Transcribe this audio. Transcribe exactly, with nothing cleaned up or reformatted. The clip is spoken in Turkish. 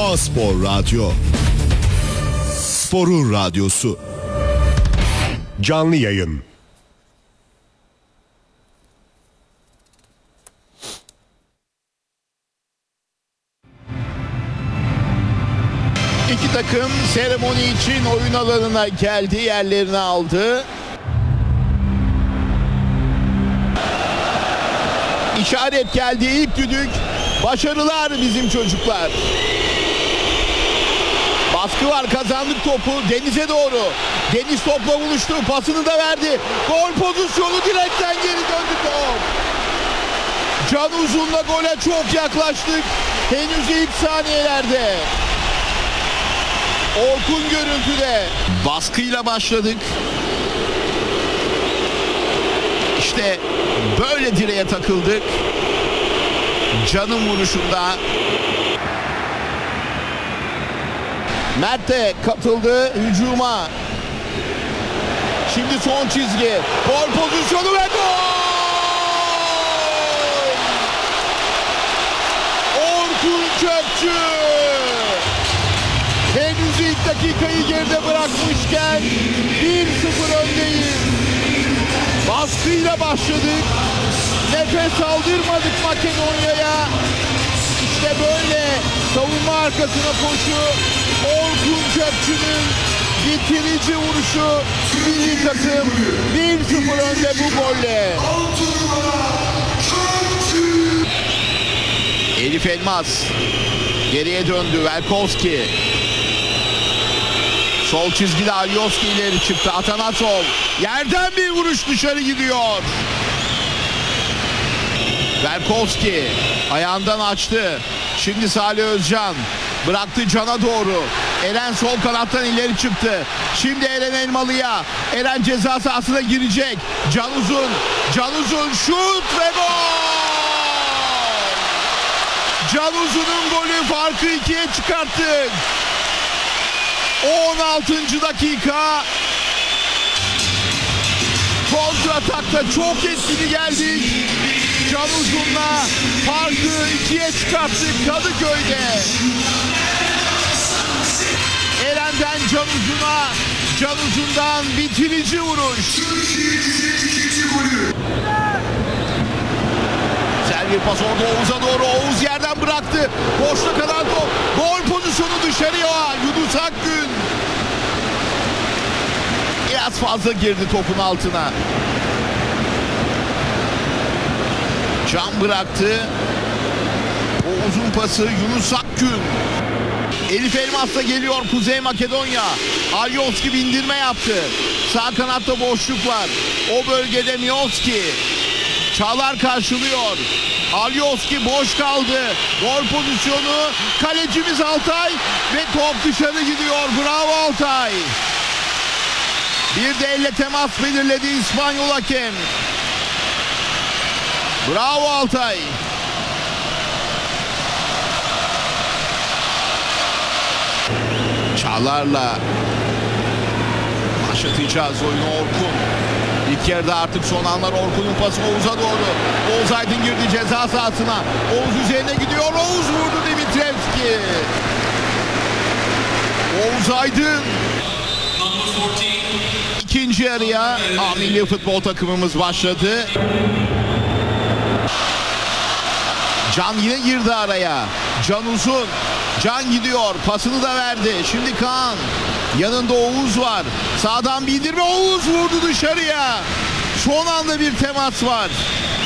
A-Spor Radyo. Spor'un radyosu. Canlı yayın. İki takım seremoni için oyun alanına geldi, yerlerini aldı. İşaret geldi, ilk düdük. Başarılar bizim çocuklar. Baskı var, kazandık topu Deniz'e doğru. Deniz topla buluştu, pasını da verdi. Gol pozisyonu, direkten geri döndü top. Can Uzun'la gole çok yaklaştık. Henüz ilk saniyelerde. Orkun görüntüde. Baskıyla başladık. İşte böyle direğe takıldık. Can'ın vuruşunda. Mert de katıldı hücuma. Şimdi son çizgi. Gol pozisyonu ve gol! Orkun Kökçü. Henüz ilk dakikayı geride bırakmışken bir sıfır öndeyiz. Baskıyla başladık. Nefes aldırmadık Makedonya'ya. İşte böyle savunma arkasına koşu. Orkun Kökçü'nün bitirici vuruşu. Milli takım bir sıfır önde bu golle. Elif Elmas geriye döndü. Velkovski. Sol çizgide Alioski ileri çıktı. Atanasov. Yerden bir vuruş dışarı gidiyor. Velkovski ayağından açtı. Şimdi Salih Özcan bıraktı Can'a doğru. Eren sol kanattan ileri çıktı. Şimdi Eren Elmalı'ya. Eren ceza sahasına girecek. Can Uzun. Can Uzun şut ve gol! Can Uzun'un golü, farkı ikiye çıkarttık. on altıncı dakika. Kontratakta çok etkili geldik. Can Uzun'la farkı ikiye çıkarttık Kadıköy'de. Eren'den Can Uzun'a, Can Uzun'dan bitirici vuruş. Güzel bir pas orada Oğuz'a doğru. Oğuz yerden bıraktı. Boşta kalan top. Gol pozisyonu dışarıya. Yunus Akgün. Biraz fazla girdi topun altına. Can bıraktı. O uzun pası Yunus Akgün. Elif Elmas da geliyor Kuzey Makedonya. Alioski bindirme yaptı. Sağ kanatta boşluk var. O bölgede Mioski. Çağlar karşılıyor. Alioski boş kaldı. Gol pozisyonu. Kalecimiz Altay. Ve top dışarı gidiyor. Bravo Altay. Bir de elle temas belirledi İspanyol hakem. Bravo Altay. Çağlar'la başlatacağız oyunu Orkun. İlk yarıda artık son anlar. Orkun'un pası Oğuz'a doğru. Oğuz Aydın girdi ceza sahasına. Oğuz üzerine gidiyor. Oğuz vurdu Dimitrevski. Oğuz Aydın. İkinci yarıya A milli futbol takımımız başladı. Can yine girdi araya. Can Uzun. Can gidiyor. Pasını da verdi. Şimdi Kaan. Yanında Oğuz var. Sağdan bildirme. Oğuz vurdu dışarıya. Son anda bir temas var.